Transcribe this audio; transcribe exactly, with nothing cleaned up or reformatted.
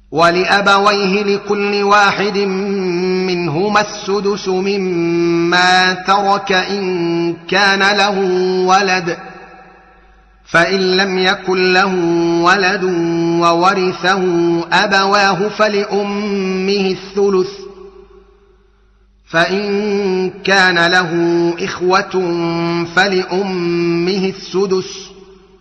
ولأبويه لكل واحد منهما السدس مما ترك إن كان له ولد، فإن لم يكن له ولد وورثه أبواه فلأمه الثلث، فإن كان له إخوة فلأمه السدس،